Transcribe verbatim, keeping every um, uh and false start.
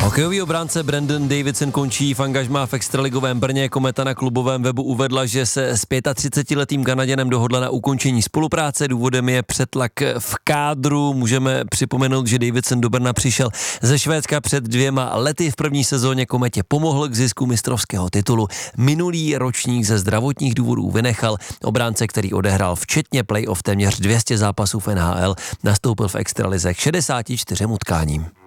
Hokejový obránce Brandon Davidson končí v angažmá v extraligovém Brně. Kometa na klubovém webu uvedla, že se s třicetiletým Kanaděnem dohodla na ukončení spolupráce. Důvodem je přetlak v kádru. Můžeme připomenout, že Davidson do Brna přišel ze Švédska před dvěma lety. V první sezóně Kometě pomohl k zisku mistrovského titulu. Minulý ročník ze zdravotních důvodů vynechal. Obránce, který odehrál včetně playoff téměř dvě stě zápasů v N H L, nastoupil v extralize k šedesáti čtyřem utkáním.